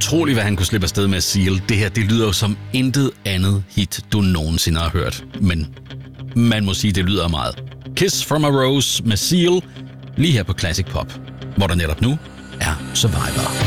utroligt, hvad han kunne slippe afsted med Seal. Det her, det lyder jo som intet andet hit, du nogensinde har hørt. Men man må sige, det lyder meget. Kiss from a Rose med Seal, lige her på Classic Pop, hvor der netop nu er Survivor.